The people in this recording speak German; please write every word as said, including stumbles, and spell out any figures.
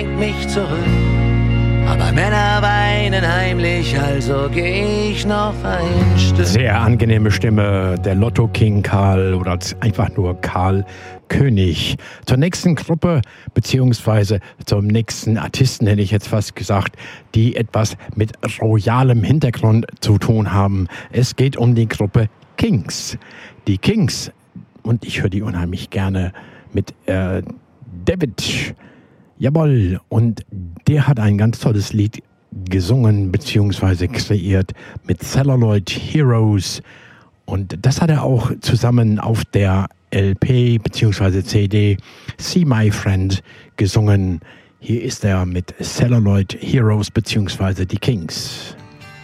mich zurück. Aber Männer weinen heimlich, also geh ich noch ein Stück. Sehr angenehme Stimme, der Lotto King Karl oder einfach nur Karl König. Zur nächsten Gruppe, beziehungsweise zum nächsten Artisten hätte ich jetzt fast gesagt, die etwas mit royalem Hintergrund zu tun haben. Es geht um die Gruppe Kings. Die Kings, und ich höre die unheimlich gerne mit äh, David. Jawohl, und der hat ein ganz tolles Lied gesungen bzw. kreiert mit Celluloid Heroes. Und das hat er auch zusammen auf der L P bzw. C D See My Friend gesungen. Hier ist er mit Celluloid Heroes bzw. die Kings.